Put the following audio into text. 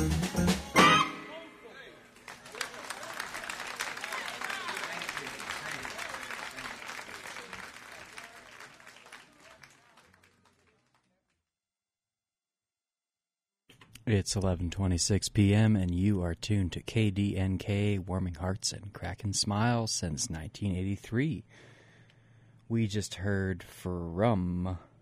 It's 11:26 p.m. and you are tuned to KDNK, warming hearts and cracking smiles since 1983. We just heard from